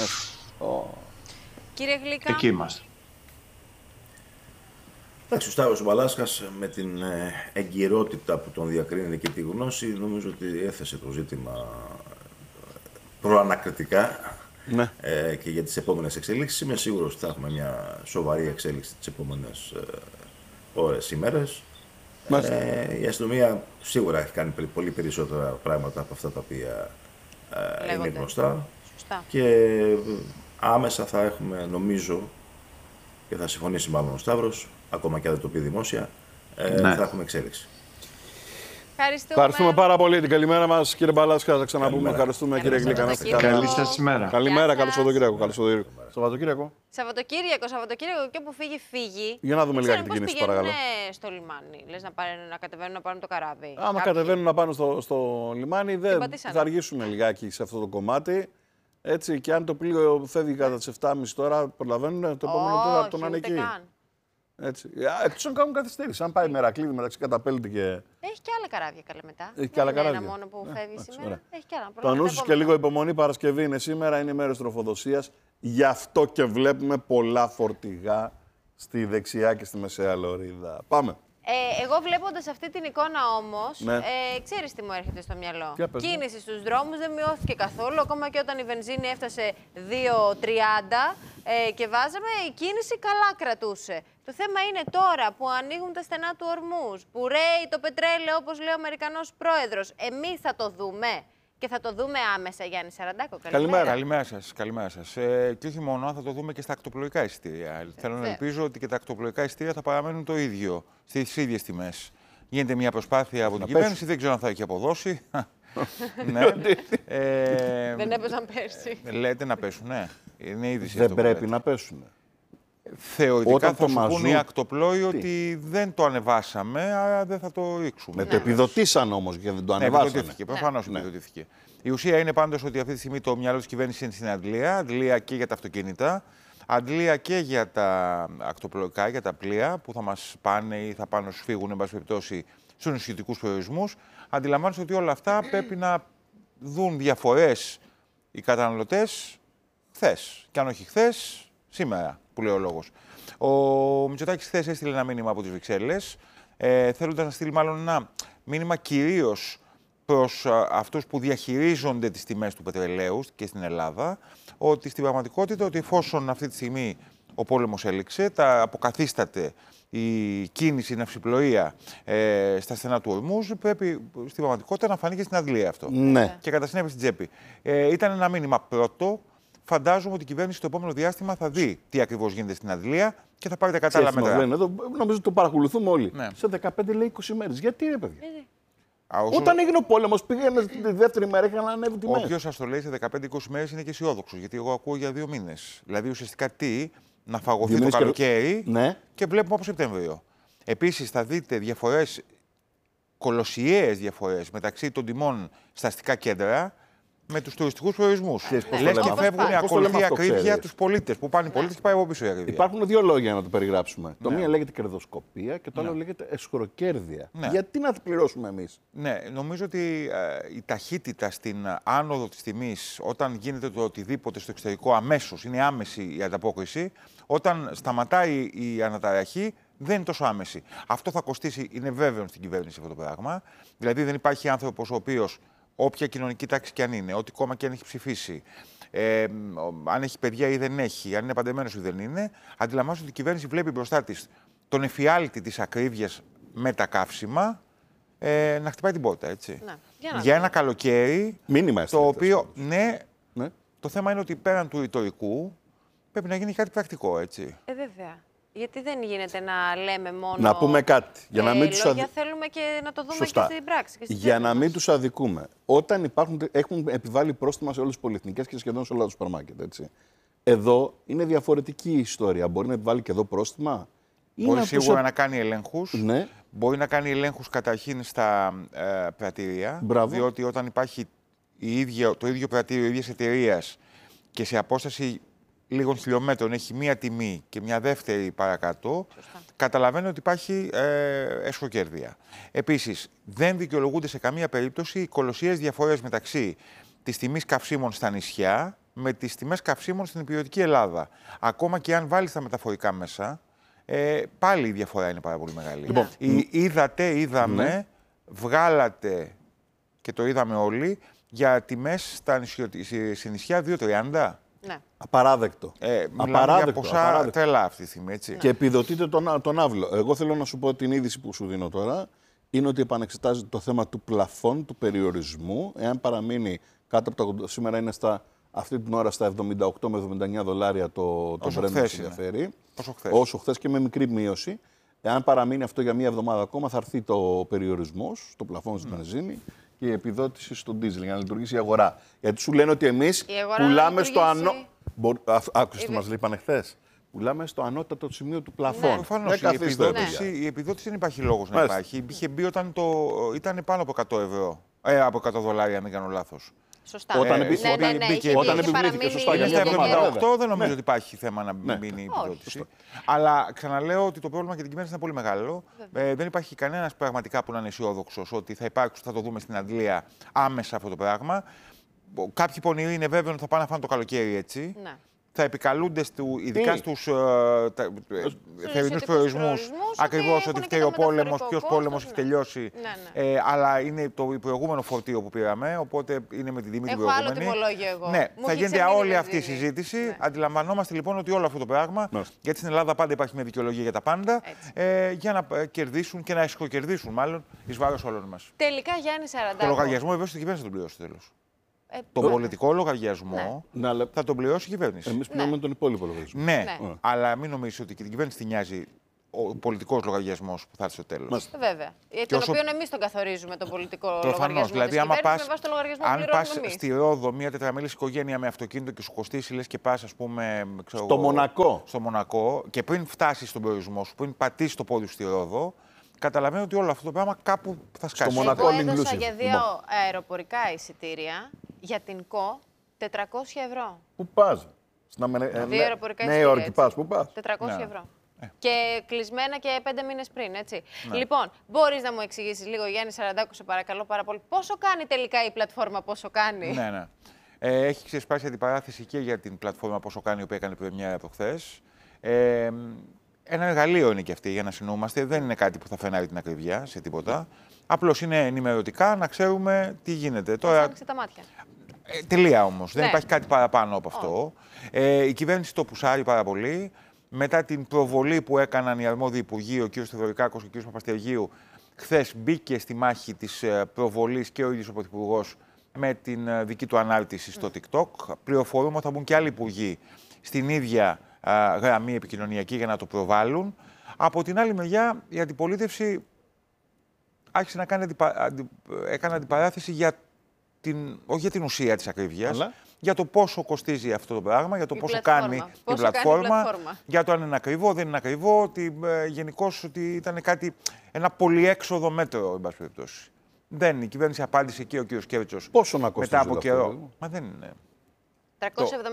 Κύριε Γλύκα. Εκεί είμαστε. Εντάξει, ο Σταύρος Μπαλάσκας με την εγκυρότητα που τον διακρίνει και τη γνώση, νομίζω ότι έθεσε το ζήτημα προανακριτικά και για τις επόμενες εξελίξεις. Είμαι σίγουρος ότι θα έχουμε μια σοβαρή εξέλιξη τις επόμενες ώρες, ημέρες. Η αστυνομία σίγουρα έχει κάνει πολύ περισσότερα πράγματα από αυτά τα οποία είναι γνωστά. Και άμεσα θα έχουμε, νομίζω, και θα συμφωνήσει μάλλον ο Σταύρος, ακόμα και αν δεν το πει δημόσια, θα έχουμε εξέλιξη. Ευχαριστούμε πάρα πολύ. Την καλημέρα μας, κύριε Μπαλάσκα. Θα ξαναπούμε. Ευχαριστούμε, κύριε Γλύκα. Καλή σας ημέρα. Καλημέρα, καλό Σαββατοκύριακο. Σαββατοκύριακο και όπου φύγει. Για να δούμε λίγα την κίνηση, παρακαλώ. Στο λιμάνι. Λες να κατεβαίνουν να πάρουν το καράβι. Άμα κατεβαίνουν να πάνε στο λιμάνι, θα αργήσουν λιγάκι σε αυτό το κομμάτι. Έτσι, και αν το πλοίο φεύγει κατά τις 7.30 τώρα, προλαβαίνουν το επόμενο τέταρτο να είναι εκεί. Εκτός αν κάνουν καθυστέρηση. Αν πάει Μερακλείδη μεταξύ Καταπέλτη και. Έχει και άλλα καράβια καλά μετά. Έχει και άλλα καράβια. Ένα μόνο που φεύγει σήμερα. Έχει και άλλα. Το νου και λίγο υπομονή. Παρασκευή είναι σήμερα, είναι μέρες τροφοδοσίας. Γι' αυτό και βλέπουμε πολλά φορτηγά στη δεξιά και στη μεσαία λωρίδα. Πάμε. Εγώ βλέποντας αυτή την εικόνα όμως, ξέρεις τι μου έρχεται στο μυαλό. Κίνηση στους δρόμους δεν μειώθηκε καθόλου, ακόμα και όταν η βενζίνη έφτασε 2,30 και βάζαμε, η κίνηση καλά κρατούσε. Το θέμα είναι τώρα που ανοίγουν τα στενά του Ορμούζ, που ρέει το πετρέλαιο όπως λέει ο Αμερικανός πρόεδρος. Εμείς θα το δούμε Και θα το δούμε άμεσα, Γιάννη Σαραντάκο. Καλημέρα σας. Και όχι μόνο, θα το δούμε και στα ακτοπλοϊκά εισιτήρια. Θέλω να ελπίζω ότι και τα ακτοπλοϊκά εισιτήρια θα παραμένουν το ίδιο, στις ίδιες τιμές. Γίνεται μια προσπάθεια από την κυβέρνηση, δεν ξέρω αν θα έχει αποδώσει. Ναι. Δεν έπαιζαν πέρσι. Λέτε να πέσουν, ναι. Είναι είδηση. Δεν πρέπει να πέσουν. Θεωρητικά θα σου πούνε οι ακτοπλόοι ότι δεν το ανεβάσαμε, άρα δεν θα το ρίξουμε. Το επιδοτήσαν όμως και δεν το ανεβάσανε. Προφανώς επιδοτήθηκε. Η ουσία είναι πάντως ότι αυτή τη στιγμή το μυαλό της κυβέρνησης είναι στην Αντλία. Αντλία και για τα αυτοκίνητα. Αντλία και για τα ακτοπλοϊκά, για τα πλοία που θα μας πάνε ή θα πάνε να φύγουν, εν πάση περιπτώσει, στους νησιωτικούς προορισμούς. Αντιλαμβάνονται ότι όλα αυτά πρέπει να δουν διαφορές οι καταναλωτές χθες. Και αν όχι χθες, σήμερα, που λέει ο λόγος. Ο Μητσοτάκης χθες έστειλε ένα μήνυμα από τις Βρυξέλλες, θέλοντας να στείλει μάλλον ένα μήνυμα κυρίως προς αυτούς που διαχειρίζονται τις τιμές του πετρελαίου και στην Ελλάδα, ότι στην πραγματικότητα, ότι εφόσον αυτή τη στιγμή ο πόλεμος έληξε, τα αποκαθίσταται η κίνηση, η ναυσιπλοεία στα στενά του Ορμούζ, πρέπει στην πραγματικότητα να φανεί και στην Αντλία αυτό. Ναι. Και κατά συνέπεια στην τσέπη. Ήταν ένα μήνυμα πρώτο. Φαντάζομαι ότι η κυβέρνηση στο επόμενο διάστημα θα δει τι ακριβώς γίνεται στην Αντλία και θα πάρει τα κατάλληλα μέτρα. Νομίζω ότι το παρακολουθούμε όλοι. Ναι. Σε 15 λέει 20 μέρες. Γιατί ρε παιδιά. Όταν έγινε ο πόλεμος, πήγαινε τη δεύτερη μέρα και ανέβει τη μέρα. Όποιος σας το λέει σε 15-20 μέρες είναι και αισιόδοξος. Γιατί εγώ ακούω για 2 μήνες. Δηλαδή ουσιαστικά να φαγωθεί το καλοκαίρι και βλέπουμε από Σεπτέμβριο. Επίσης θα δείτε διαφορές, κολοσιαίες διαφορές μεταξύ των τιμών στα αστικά κέντρα με τους τουριστικούς προορισμούς. Λες και φεύγουν η ακολουθία ακρίβεια τους πολίτες που πάνε οι πολίτες και πάει από πίσω η ακρίβεια. Υπάρχουν δύο λόγια να το περιγράψουμε. Το μία λέγεται κερδοσκοπία και το άλλο λέγεται εσχροκέρδεια. Γιατί να το πληρώσουμε εμείς. Ναι, νομίζω ότι η ταχύτητα στην άνοδο της τιμής, όταν γίνεται το οτιδήποτε στο εξωτερικό αμέσως, είναι άμεση η ανταπόκριση, όταν σταματάει η αναταραχή, δεν είναι τόσο άμεση. Αυτό θα κοστίσει, είναι βέβαιο στην κυβέρνηση αυτό το πράγμα. Δηλαδή δεν υπάρχει άνθρωπος ο οποίος, όποια κοινωνική τάξη και αν είναι, ό,τι κόμμα και αν έχει ψηφίσει, αν έχει παιδιά ή δεν έχει, αν είναι παντρεμένος ή δεν είναι, αντιλαμβάνεται ότι η κυβέρνηση βλέπει μπροστά της τον εφιάλτη της ακρίβειας με τα καύσιμα να χτυπάει την πόρτα, έτσι. Για ένα καλοκαίρι, το οποίο, ναι, το θέμα είναι ότι πέραν του ρητορικού πρέπει να γίνει κάτι πρακτικό, έτσι. Βέβαια. Γιατί δεν γίνεται να λέμε μόνο. Να πούμε κάτι. Για να μην λόγια, θέλουμε και να το δούμε και στην πράξη. Και για να μην τους αδικούμε. Όταν έχουν επιβάλει πρόστιμα σε όλες τις πολυεθνικές και σχεδόν σε όλα τα σούπερ μάρκετ, έτσι. Εδώ είναι διαφορετική η ιστορία. Μπορεί να επιβάλει και εδώ πρόστιμα. Μπορεί σίγουρα να κάνει ελέγχους. Ναι. Μπορεί να κάνει ελέγχους καταρχήν στα πρατήρια. Διότι όταν υπάρχει το ίδιο πρατήριο ίδιας εταιρείας και σε απόσταση λίγων χιλιόμετρων έχει μία τιμή και μια δεύτερη παρακάτω, καταλαβαίνω ότι υπάρχει εσχροκέρδεια. Επίσης, δεν δικαιολογούνται σε καμία περίπτωση οι κολοσιαίες διαφορές μεταξύ της τιμής καυσίμων στα νησιά με τις τιμές καυσίμων στην υπηρετική Ελλάδα. Ακόμα και αν βάλεις τα μεταφορικά μέσα, πάλι η διαφορά είναι πάρα πολύ μεγάλη. Λοιπόν, είδαμε, βγάλατε και το είδαμε όλοι για τιμές στη νησιά 2,30. Ναι. Απαράδεκτο. Μιλάμε για ποσά τρελά αυτή τη στιγμή, έτσι. Και επιδοτείται τον άβλο. Εγώ θέλω να σου πω την είδηση που σου δίνω τώρα είναι ότι επανεξετάζεται το θέμα του πλαφών, του περιορισμού. Εάν παραμείνει κάτω από τα. Σήμερα είναι αυτή την ώρα στα 78 με 79 δολάρια το Brent που μας ενδιαφέρει. Όσο χθες και με μικρή μείωση. Εάν παραμείνει αυτό για μία εβδομάδα ακόμα, θα έρθει το περιορισμός, το πλαφόν στη βενζίνη και η επιδότηση στο ντίζελ για να λειτουργήσει η αγορά. Γιατί σου λένε ότι εμείς πουλάμε στο άκουσες τι μας είπαν χθες. Πουλάμε στο ανώτατο σημείο του πλαφόν. Ναι, προφανώς. Η επιδότηση δεν υπάρχει λόγος να υπάρχει. Είχε μπει όταν ήταν πάνω από 100 ευρώ. Από 100 δολάρια, αν δεν κάνω λάθος. Σωστά. Όταν επιβλήθηκε σωστά για μια 78 δεν νομίζω ότι υπάρχει θέμα να μείνει η επιδότηση. Αλλά ξαναλέω ότι το πρόβλημα για την κυβέρνηση είναι πολύ μεγάλο. Δεν υπάρχει κανένας πραγματικά που να είναι αισιόδοξος ότι θα το δούμε στην Αντλία άμεσα αυτό το πράγμα. Κάποιοι πονηροί είναι βέβαιο ότι θα πάνε να φάνε το καλοκαίρι έτσι. Ναι. Θα επικαλούνται ειδικά στους θερινούς προορισμούς ακριβώς ότι φταίει ο πόλεμος, ποιος πόλεμος έχει τελειώσει. Ναι. Αλλά είναι το προηγούμενο φορτίο που πήραμε, οπότε είναι με τη τιμή την προηγούμενη. Έχω άλλο τιμολόγιο εγώ. Ναι, θα γίνεται όλη αυτή η συζήτηση. Ναι. Αντιλαμβανόμαστε λοιπόν ότι όλο αυτό το πράγμα, γιατί στην Ελλάδα πάντα υπάρχει μια δικαιολογία για τα πάντα, για να κερδίσουν και να εσχροκερδίσουν μάλλον εις βάρος όλων μας. Τελικά, Γιάννη Σαραντάκο. Το λογαριασμό βέβαια στην κυβέρνηση θα τον πληρώσει τέλος. τον πολιτικό λογαριασμό θα τον πληρώσει η κυβέρνηση. Εμείς πληρώνουμε τον υπόλοιπο λογαριασμό. Ναι, αλλά μην νομίζεις ότι και την κυβέρνηση τη νοιάζει ο πολιτικός λογαριασμός που θα έρθει στο τέλος. Βέβαια. Τον οποίο εμείς τον καθορίζουμε, τον πολιτικό λογαριασμό. Δηλαδή, αν πας στη Ρόδο, μια τετραμελής οικογένεια με αυτοκίνητο και σου κοστίσει, λες και πας, ας πούμε. Στο Μονακό. Και πριν φτάσεις στον προορισμό σου, πριν πατήσεις το πόδι στη Ρόδο, καταλαβαίνω ότι όλο αυτό το πράγμα κάπου θα σκάσει. Στο Μονακό εγώ έδωσα για 2 αεροπορικά εισιτήρια για την ΚΟ 400 ευρώ. Πού πας? 2 αεροπορικά Νέα Υόρκη πας, πού πας? 400 ευρώ. Και κλεισμένα και 5 μήνες πριν, έτσι. Λοιπόν, μπορείς να μου εξηγήσεις λίγο, Γιάννη Σαραντάκου, σε παρακαλώ πάρα πολύ, πόσο κάνει τελικά η πλατφόρμα, πόσο κάνει? Ναι. Έχει ξεσπάσει αντιπαράθεση και για την πλατφόρμα πόσο κάνει, η οποία έκανε πρεμιέρα προχθές. Ένα εργαλείο είναι και αυτή για να συνομαστε. Δεν είναι κάτι που θα φαινάρει την ακριβιά σε τίποτα. Απλώς είναι ενημερωτικά να ξέρουμε τι γίνεται. Τώρα άνοιξε τα μάτια. Τελεία όμως. Δεν υπάρχει κάτι παραπάνω από αυτό. Η κυβέρνηση το πουσάρει πάρα πολύ. Μετά την προβολή που έκαναν οι αρμόδιοι υπουργοί, ο κ. Θεοδωρικάκος και ο κ. Παπαστεργίου, χθες μπήκε στη μάχη της προβολής και ο ίδιος ο Πρωθυπουργός με την δική του ανάρτηση στο TikTok. Πληροφορούμε ότι θα μπουν και άλλοι υπουργοί στην ίδια γραμμή επικοινωνιακή για να το προβάλλουν. Από την άλλη μεριά, η αντιπολίτευση άρχισε να έκανε αντιπαράθεση όχι για την ουσία της ακρίβειας, για το πόσο κοστίζει αυτό το πράγμα, για το πόσο κάνει η πλατφόρμα, για το αν είναι ακριβό, δεν είναι ακριβό, ότι γενικώς ότι ήταν ένα πολυέξοδο μέτρο, εν πάση περιπτώσει. Η κυβέρνηση απάντησε και ο κ. Κέβητσος μετά από καιρό. Μα δεν είναι. 370.000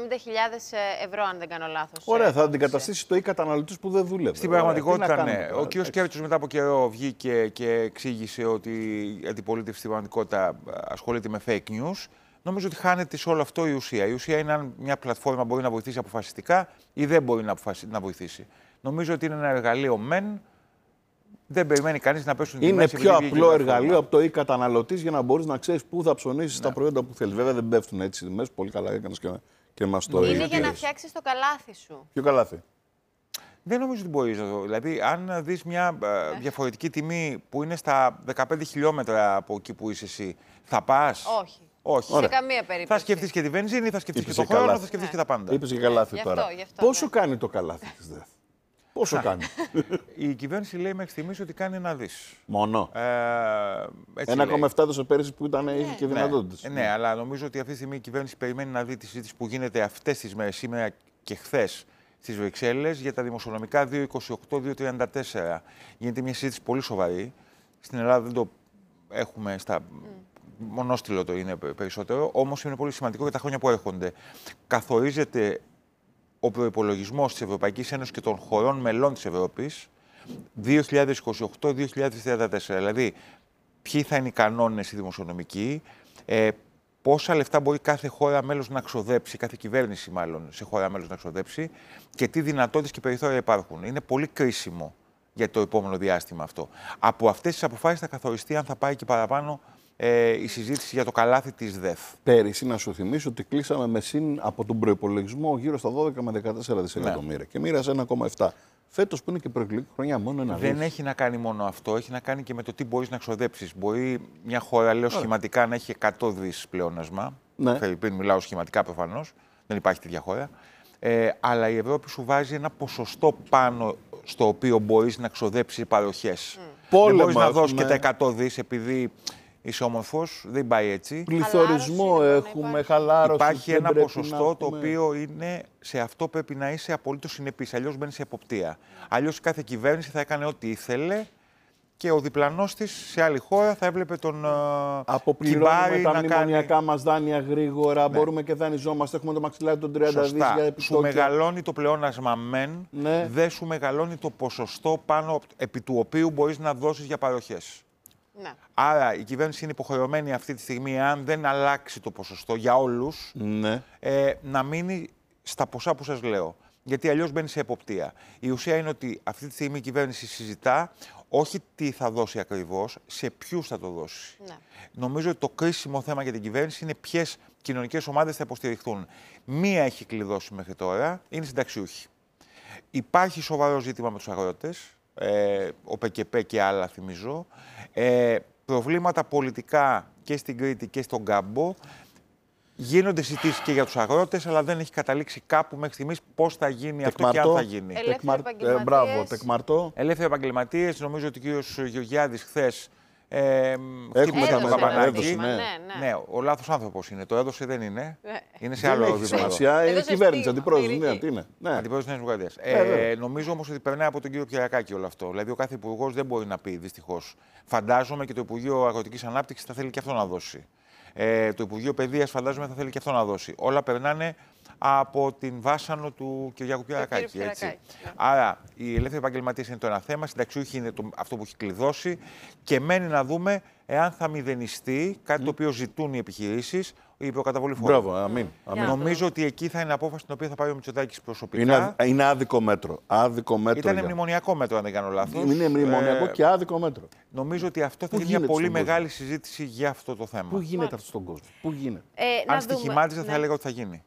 ευρώ, αν δεν κάνω λάθος. Ωραία, θα αντικαταστήσει το καταναλωτής που δεν δούλευε. Στην πραγματικότητα, ναι. Ο κ. Κέβητσος μετά από καιρό βγήκε και εξήγησε ότι η αντιπολίτευση στην πραγματικότητα ασχολείται με fake news. Νομίζω ότι χάνεται σε όλο αυτό η ουσία. Η ουσία είναι αν μια πλατφόρμα μπορεί να βοηθήσει αποφασιστικά ή δεν μπορεί να βοηθήσει. Νομίζω ότι είναι ένα εργαλείο μεν. Δεν περιμένει κανείς να πέσουν τιμές. Είναι πιο απλό εργαλείο από το καταναλωτής για να μπορείς να ξέρεις πού θα ψωνίσεις τα προϊόντα που θέλεις. Βέβαια δεν πέφτουν έτσι τιμές. Πολύ καλά έκανες και μας το είναι για να φτιάξεις το καλάθι σου. Ποιο καλάθι? Δεν νομίζω ότι μπορείς να το. Δηλαδή, αν δεις μια διαφορετική τιμή που είναι στα 15 χιλιόμετρα από εκεί που είσαι εσύ, θα πας? Όχι. Σε καμία περίπτωση. Θα σκεφτείς και τη βενζίνη, θα σκεφτείς και το χρόνο, θα σκεφτείς και τα πάντα. Είπες και καλάθι τώρα. Πόσο κάνει το καλάθι της ΔΕΘ? Πόσο κάνει? Η κυβέρνηση λέει μέχρι στιγμής ότι κάνει 1 δις. Μόνο. 1,7 δώσε πέρυσι που είχε και δυνατότητες. Ναι, αλλά νομίζω ότι αυτή τη στιγμή η κυβέρνηση περιμένει να δει τη συζήτηση που γίνεται αυτές τις μέρες, σήμερα και χθες, στις Βρυξέλλες για τα δημοσιονομικά 2028-2034. Γίνεται μια συζήτηση πολύ σοβαρή. Στην Ελλάδα δεν το έχουμε μονόστιλο το είναι περισσότερο, όμως είναι πολύ σημαντικό για τα χρόνια που έρχονται. Καθορίζεται ο προϋπολογισμός της Ευρωπαϊκής Ένωσης και των χωρών μελών της Ευρώπης 2028-2034. Δηλαδή, ποιοι θα είναι οι κανόνες οι δημοσιονομικοί, πόσα λεφτά μπορεί κάθε χώρα μέλος να ξοδέψει, κάθε κυβέρνηση μάλλον σε χώρα μέλος να ξοδέψει και τι δυνατότητες και περιθώρια υπάρχουν. Είναι πολύ κρίσιμο για το επόμενο διάστημα αυτό. Από αυτές τις αποφάσεις θα καθοριστεί αν θα πάει και παραπάνω η συζήτηση για το καλάθι της ΔΕΘ. Πέρυσι, να σου θυμίσω ότι κλείσαμε με συν από τον προϋπολογισμό γύρω στα 12 με 14 δισεκατομμύρια και μοίρασε 1,7. Φέτος που είναι και προεκλογική χρονιά, μόνο 1 δις. Δεν έχει να κάνει μόνο αυτό, έχει να κάνει και με το τι μπορείς να ξοδέψεις. Μπορεί μια χώρα, λέω σχηματικά, να έχει 100 δις πλεόνασμα. Ναι. Μιλάω σχηματικά προφανώς, δεν υπάρχει τέτοια χώρα. Αλλά η Ευρώπη σου βάζει ένα ποσοστό πάνω στο οποίο μπορείς να ξοδέψεις παροχές. Δεν μπορείς να δώσεις και τα 100 δις επειδή είσαι όμορφος, δεν πάει έτσι. Πληθωρισμό έχουμε, χαλάρωση. Υπάρχει ένα ποσοστό το οποίο είναι σε αυτό πρέπει να είσαι απολύτως συνεπής. Αλλιώς μπαίνεις σε εποπτεία. Αλλιώς κάθε κυβέρνηση θα έκανε ό,τι ήθελε και ο διπλανός της σε άλλη χώρα θα έβλεπε τον αποπληρώνουμε τα μνημονιακά μας δάνεια γρήγορα, μπορούμε και δανειζόμαστε, έχουμε το μαξιλάρι των 30 δις για επιτόκια. Σου μεγαλώνει το πλεόνασμα μεν, δεν σου μεγαλώνει το ποσοστό πάνω επί του οποίου μπορείς να δώσεις για παροχές. Ναι. Άρα η κυβέρνηση είναι υποχρεωμένη αυτή τη στιγμή, αν δεν αλλάξει το ποσοστό για όλους, να μείνει στα ποσά που σας λέω. Γιατί αλλιώς μπαίνει σε εποπτεία. Η ουσία είναι ότι αυτή τη στιγμή η κυβέρνηση συζητά όχι τι θα δώσει ακριβώς, σε ποιους θα το δώσει. Ναι. Νομίζω ότι το κρίσιμο θέμα για την κυβέρνηση είναι ποιες κοινωνικές ομάδες θα υποστηριχθούν. Μία έχει κλειδώσει μέχρι τώρα, είναι συνταξιούχοι. Υπάρχει σοβαρό ζήτημα με τους αγρότες, ο ΠΚΠ και άλλα θυμίζω. Προβλήματα πολιτικά και στην Κρήτη και στον Κάμπο. Γίνονται συζητήσεις και για τους αγρότες, αλλά δεν έχει καταλήξει κάπου μέχρι στιγμής πώς θα γίνει αυτό και αν θα γίνει. Μπράβο, τεκμαρτό. Ελεύθεροι επαγγελματίες. Νομίζω ότι ο κύριος Γεωργιάδης χθες έχουμε τα Καπανάκη. Ναι, ο λάθος άνθρωπος είναι. Το έδωσε, δεν είναι. Είναι σε άλλο επίπεδο. Σημασία, είναι κυβέρνηση, αντιπρόεδρος. Αντιπρόεδρος της Νέας Δημοκρατίας. Νομίζω όμως ότι περνάει από τον κύριο Κυριακάκη όλο αυτό. Δηλαδή, ο κάθε υπουργός δεν μπορεί να πει, δυστυχώς. Φαντάζομαι και το Υπουργείο Αγροτικής Ανάπτυξης θα θέλει και αυτό να δώσει. Το Υπουργείο Παιδείας φαντάζομαι θα θέλει και αυτό να δώσει. Όλα περνάνε από την βάσανο του Κυριάκου Κυριακάκη. Άρα, οι ελεύθεροι επαγγελματίες είναι το ένα θέμα, συνταξιούχοι είναι αυτό που έχει κλειδώσει και μένει να δούμε εάν θα μηδενιστεί κάτι το οποίο ζητούν οι επιχειρήσεις, η προκαταβολή φόρου. Μπράβο, αμήν. Νομίζω ότι εκεί θα είναι απόφαση την οποία θα πάρει ο Μητσοτάκης προσωπικά. Είναι άδικο μέτρο. Ήταν μνημονιακό μέτρο, αν δεν κάνω λάθος. Είναι μνημονιακό και άδικο μέτρο. Νομίζω ότι αυτό θα γίνει μια πολύ μεγάλη συζήτηση για αυτό το θέμα. Πού γίνεται αυτό στον κόσμο, πού γίνεται. Αν στοιχημάτιζε, θα έλεγα ότι θα γίνει.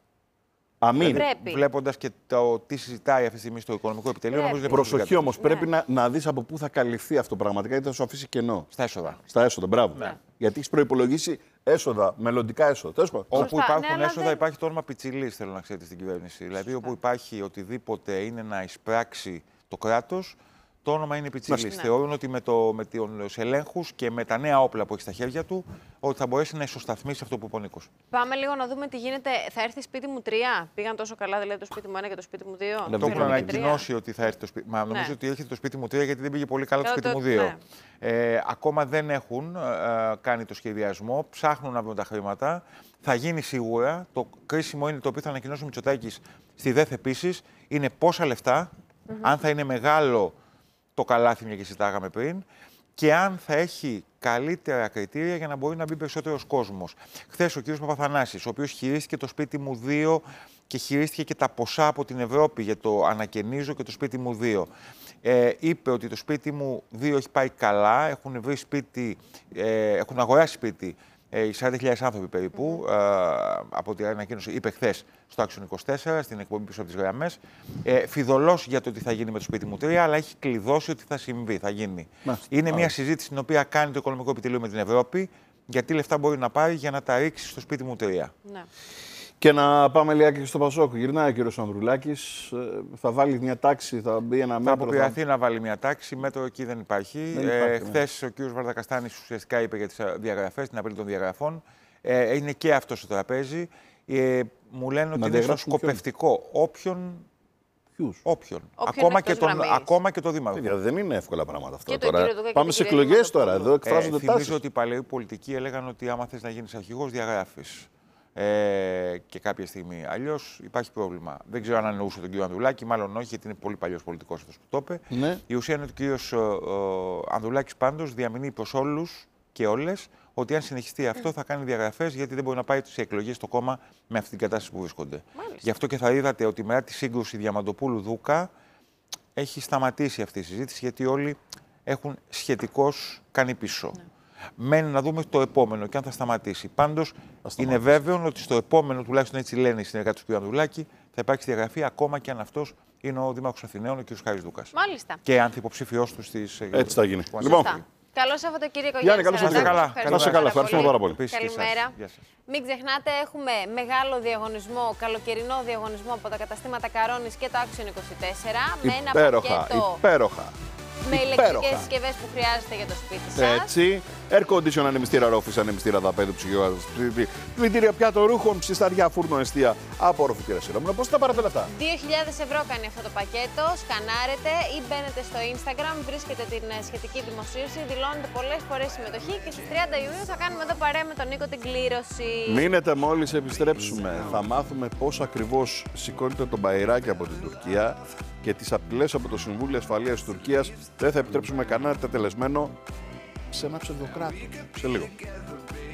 Αμήν. Βλέποντας και το τι συζητάει αυτή τη στιγμή στο Οικονομικό Επιτελείο, νομίζω ότι προσοχή όμως, πρέπει να δεις από πού θα καλυφθεί αυτό πραγματικά, γιατί θα σου αφήσει κενό. Στα έσοδα. Στα έσοδα, μπράβο. Γιατί έχει προϋπολογίσει έσοδα, μελλοντικά έσοδα. Όπου υπάρχουν έσοδα, υπάρχει το όνομα πιτσιλής, θέλω να ξέρετε, στην κυβέρνηση. Δηλαδή, όπου υπάρχει οτιδήποτε είναι να εισπράξει το κράτος, το όνομα είναι πιτσιλής. Θεωρούν ότι με τους ελέγχους και με τα νέα όπλα που έχει στα χέρια του, ότι θα μπορέσει να ισοσταθμίσει αυτό που είπε ο Νίκος. Πάμε λίγο να δούμε τι γίνεται. Θα έρθει σπίτι μου 3. Πήγαν τόσο καλά, δηλαδή το σπίτι μου 1 και το σπίτι μου 2. Το έχουν ανακοινώσει ότι θα έρθει το σπίτι. Μα νομίζω ότι έρχεται το σπίτι μου 3 γιατί δεν πήγε πολύ καλά το σπίτι μου 2. Ακόμα δεν έχουν κάνει το σχεδιασμό, ψάχνουν να βρουν τα χρήματα. Θα γίνει σίγουρα. Το κρίσιμο είναι το οποίο θα ανακοινώσει ο Μητσοτάκης στη ΔΕΘ επίσης. Είναι πόσα λεφτά, αν θα είναι μεγάλο το καλάθι, μια και συζητάγαμε πριν, και αν θα έχει καλύτερα κριτήρια για να μπορεί να μπει περισσότερος κόσμος. Χθες ο κ. Παπαθανάσης, ο οποίος χειρίστηκε το σπίτι μου 2 και χειρίστηκε και τα ποσά από την Ευρώπη για το ανακαινίζω και το σπίτι μου 2. Είπε ότι το σπίτι μου 2 έχει πάει καλά, έχουν βρει σπίτι, έχουν αγοράσει σπίτι οι 40.000 άνθρωποι περίπου, από την ανακοίνωση, είπε χθες στο Action 24, στην εκπομπή πίσω από τις γραμμές. Φιδωλός για το τι θα γίνει με το σπίτι μου 3, αλλά έχει κλειδώσει ότι θα συμβεί, θα γίνει. Είναι μια συζήτηση την οποία κάνει το Οικονομικό Επιτελείο με την Ευρώπη, γιατί λεφτά μπορεί να πάρει για να τα ρίξει στο σπίτι μου 3. Ναι. Και να πάμε λιγάκι και στο Πασόκ. Γυρνάει ο κύριος Ανδρουλάκης, θα βάλει μια τάξη, θα μπει ένα μέτρο. Θα αποπειραθεί να βάλει μια τάξη, μέτρο εκεί δεν υπάρχει. Χθες ο κύριος Βαρδακαστάνης ουσιαστικά είπε για τις διαγραφές, την απειλή των διαγραφών. Είναι και αυτό στο τραπέζι. Μου λένε ότι είναι στο σκοπευτικό. Όποιον. Ακόμα και το Δήμαρχο. Δεν είναι εύκολα πράγματα αυτά τώρα. Πάμε σε εκλογές τώρα. Εδώ εκφράζονται τάσεις. Θυμίζω ότι οι παλαιοί πολιτικοί έλεγαν ότι άμα θες να γίνεις αρχηγός, διαγράφεις. Και κάποια στιγμή. Αλλιώς υπάρχει πρόβλημα. Δεν ξέρω αν εννοούσε τον κύριο Ανδρουλάκη, μάλλον όχι, γιατί είναι πολύ παλιός πολιτικός αυτός που το είπε. Ναι. Η ουσία είναι ότι ο κύριος Ανδρουλάκης πάντως διαμηνύει προς όλους και όλες ότι αν συνεχιστεί αυτό θα κάνει διαγραφές, γιατί δεν μπορεί να πάει σε εκλογές στο κόμμα με αυτή την κατάσταση που βρίσκονται. Μάλιστα. Γι' αυτό και θα είδατε ότι μετά τη σύγκρουση Διαμαντοπούλου-Δούκα έχει σταματήσει αυτή η συζήτηση, γιατί όλοι έχουν σχετικώς κάνει πίσω. Ναι. Μένει να δούμε το επόμενο και αν θα σταματήσει. Πάντως, είναι βέβαιο ότι στο επόμενο, τουλάχιστον έτσι λένε οι συνεργάτες του κ. Ανδρουλάκη, θα υπάρξει διαγραφή ακόμα και αν αυτός είναι ο Δήμαρχος Αθηναίων, ο κ. Χάρης Δούκας. Μάλιστα. Και ανθυποψήφιός του στις. Έτσι θα γίνει. Λοιπόν, καλό Σαββατοκύριακο, Γιάννη. Καλώς ήρθατε. Να είστε καλά. Ευχαριστούμε πάρα πολύ. Καλημέρα. Μην ξεχνάτε, έχουμε μεγάλο διαγωνισμό, καλοκαιρινό διαγωνισμό από τα καταστήματα Καρόνης και το Action 24. Με ένα πακέτο. Υπέροχα. Με ηλεκτρικές συσκευές που χρειάζεται για το σπίτι σας. Έτσι. Air condition, ανεμιστήρα ρόφης, ανεμιστήρα δαπέδου, ψυγείο, πλυντήρια πιάτο ρούχων, ψισταριά, φούρνο, εστία, απορροφητήρα σειρά. Πώς τα πάρετε λεφτά? 2.000 ευρώ κάνει αυτό το πακέτο. Σκανάρετε ή μπαίνετε στο Instagram, βρίσκετε την σχετική δημοσίευση, δηλώνετε πολλές φορές συμμετοχή και στις 30 Ιουνίου θα κάνουμε εδώ παρέα με τον Νίκο την κλήρωση. Μείνετε μόλις επιστρέψουμε. Θα μάθουμε πώς ακριβώς σηκώνεται το μπαϊράκι από την Τουρκία και τις απειλές από το Συμβούλιο Ασφαλείας της Τουρκίας. Δεν θα επιτρέψουμε κανένα τετελεσμένο σε ένα ψευδοκράτο. Σε λίγο.